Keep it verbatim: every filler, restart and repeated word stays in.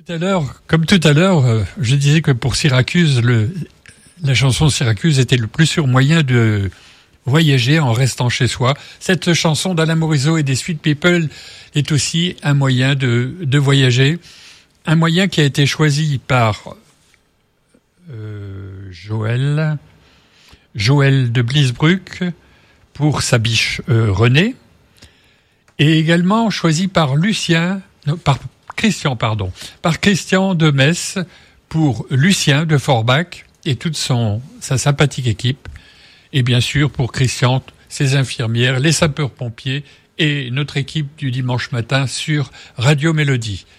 Tout à l'heure, comme tout à l'heure, euh, je disais que pour Syracuse, le, la chanson Syracuse était le plus sûr moyen de voyager en restant chez soi. Cette chanson d'Alain Morisot et des Sweet People est aussi un moyen de, de voyager. Un moyen qui a été choisi par euh, Joël, Joël de Blisbruck pour sa biche euh, Renée, et également choisi par Lucien, non, par Christian, pardon, par Christian de Metz pour Lucien de Forbach et toute son, sa sympathique équipe. Et bien sûr, pour Christian, ses infirmières, les sapeurs-pompiers et notre équipe du dimanche matin sur Radio Mélodie.